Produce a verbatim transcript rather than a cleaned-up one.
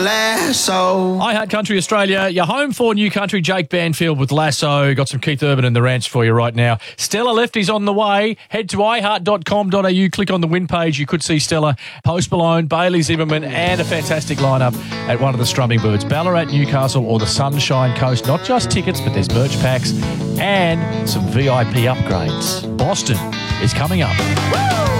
Lasso. iHeart Country Australia, your home for New Country. Jake Banfield with Lasso. Got some Keith Urban and the Ranch for you right now. Stella Lefty's on the way. Head to i heart dot com dot a u. Click on the win page. You could see Stella, Post Malone, Bailey Zimmerman, and a fantastic lineup at one of the Strumming Birds, Ballarat, Newcastle, or the Sunshine Coast. Not just tickets, but there's merch packs and some V I P upgrades. Boston is coming up. Woo!